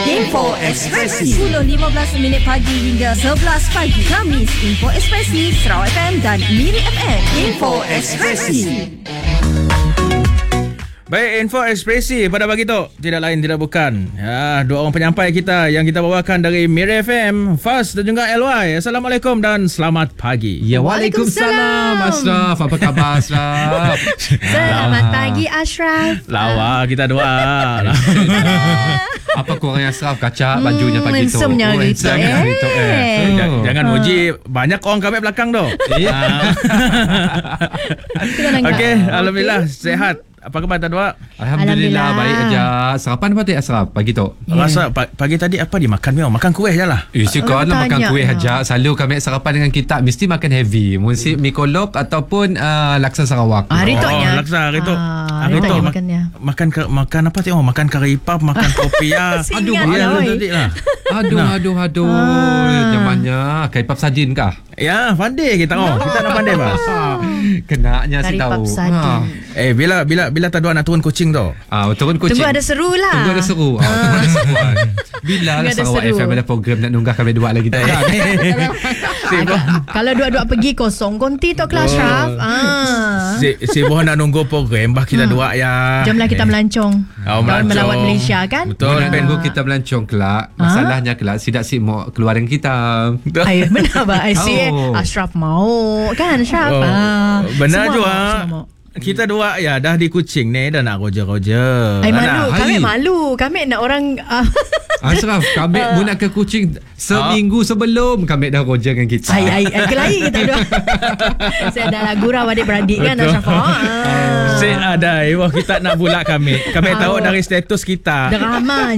Info Ekspresi 10.15 pagi hingga 11 pagi. Kamis, Info Ekspresi Sarawak FM dan Miri FM. Info Ekspresi. Baik, Info Ekspresi pada pagi tu tidak lain tidak bukan dua orang penyampai kita yang kita bawakan dari Miri FM, Faz dan juga LY. Assalamualaikum dan selamat pagi. Ya, Waalaikumsalam Ashraf. Apa khabar Ashraf? Selamat pagi Ashraf. Lawa kita dua. Apa kurang Ashraf kacak bajunya pagi tu? Handsome-nya gitu. Jangan muji, banyak orang kami belakang tu. Okey, alhamdulillah sihat. Apa khabar tuan dua? Alhamdulillah baik aja. Sarapan apa tadi Ashraf pagi tu? Rasa pagi tadi apa dimakan dia? Makan kuih je lah. Sekarang makan kuih aja. Selalu kami sarapan dengan kita mesti makan heavy. Mesti mi kolok ataupun laksa Sarawak. Hari tu laksa hari tu. Hari tu makan apa tengok? Makan kari pap, makan kopi ya. Aduh, tadi lah. Aduh. Zamannya kari pap sajin kah? Ya, pandai kita kita nak pandai Mas. Kenaknya si tahu. Bila tadi nak turun kucing tu. Turun kucing. Tunggu ada seru lah. Tunggu ada seru. Bila lah Sarawak FM ada program nak nunggah kami dua lagi tak? Kalau dua-dua pergi kosong konti tu kelas Ashraf. Si boh nak nunggu program bah kita dua ya. Jomlah kita melancong. Melawat Malaysia kan? Betul. Nunggu kita melancong kelak. Masalahnya kelak sidak si mau keluar dengan kita. Ay, benar ba? I see. Ashraf mau kan Ashraf? Benar juga. Kita dua ya dah di kucing ni dah nak roja-roja. Kami malu. Kami nak orang Ashraf, kami nak ke kucing seminggu sebelum kami dah roja dengan kita. Kelahi kita dua. Saya dah gurau adik-beradik kan Ashraf. Saya ada kita nak bulak kami. Kami tahu dari status kita. Drama.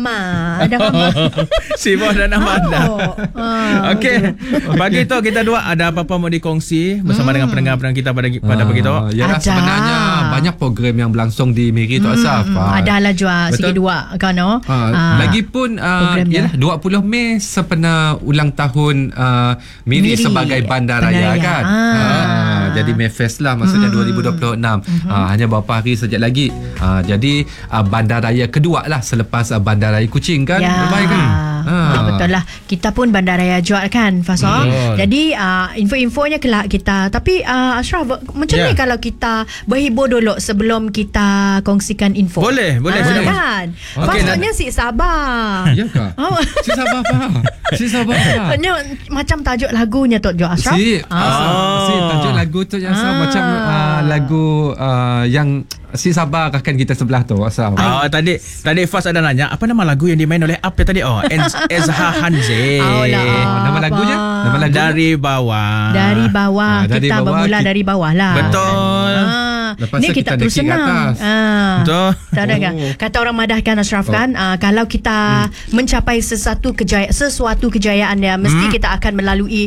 Si bos dah nak mandang. Okey. Pagi tu kita dua ada apa-apa mau dikongsi bersama dengan pendengar-pendengar kita pada pagi tu? Ya, sebenarnya banyak program yang berlangsung di Miri tu Ashraf. Adalah jua sikit dua kan no. Lagipun yalah 20 Mei sempena ulang tahun Miri sebagai bandaraya kan. Jadi Mayfest lah maksudnya 2026. Hanya beberapa hari saja lagi. Jadi bandaraya kedua lah selepas bandaraya Kuching kan. Baik kan? Betul lah. Kita pun bandaraya jual kan Fasal. Jadi info-infonya kelak kita. Tapi Ashraf, macam ni kalau kita berhibur dulu sebelum kita kongsikan info? Boleh kan? Maksudnya si sabar. Ya kah? Si sabar apa? Si sabar apa? Macam tajuk lagunya tu Ashraf. Si tajuk lagu tu yang macam lagu yang si sabar akan kita sebelah tu Ashraf. Tadi Faz ada nanya apa nama lagu yang dimain oleh apa tadi? Ezha Hanze. Nama lagunya? Dari bawah. Kita bermula dari bawah lah. Betul. Lepas ni kita terus senang. Betul. Tahu kan? Kata orang madahkan Ashraf kan, kalau kita mencapai sesuatu kejayaan dia, mesti kita akan melalui